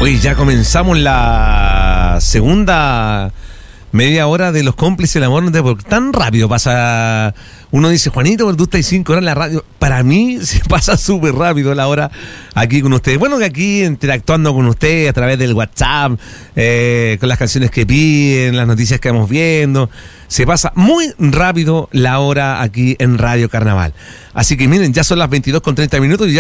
Oye, ya comenzamos la segunda media hora de Los Cómplices del Amor. Porque tan rápido pasa. Uno dice, Juanito, pero tú estás 5 horas en la radio. Para mí se pasa súper rápido la hora aquí con ustedes. Bueno, que aquí interactuando con ustedes a través del WhatsApp, con las canciones que piden, las noticias que vamos viendo. Se pasa muy rápido la hora aquí en Radio Carnaval. Así que miren, ya son las 22:30 y ya